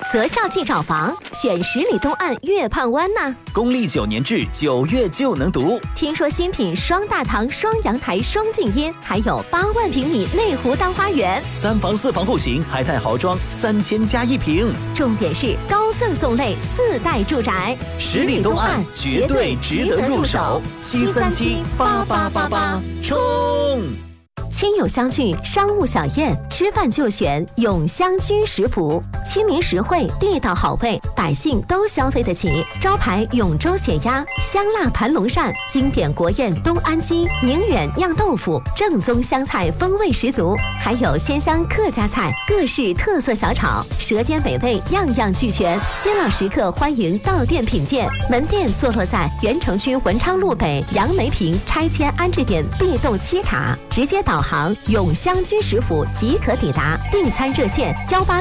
择校即找房，选十里东岸月畔湾呐。 公历9年制9月就能读。 听说新品双大堂、双阳台、双静音，还有8万平米内湖当花园 ，3房4房户型，海泰豪装3000加1平。 重点是高赠送类4代住宅， 十里东岸绝对值得入手。7378888冲！ 亲友相聚，商务小宴，吃饭就选永香居食府，亲民实惠，地道好味，百姓都消费得起。招牌永州血鸭、香辣盘龙鳝，经典国宴东安鸡、宁远酿豆腐，正宗湘菜风味十足，还有鲜香客家菜，各式特色小炒，舌尖美味，样样俱全。新老食客欢迎到店品鉴，门店坐落在原城区文昌路北杨梅坪拆迁安置点 B 栋7塔，直接导航永香居食府即可抵达。订餐热线18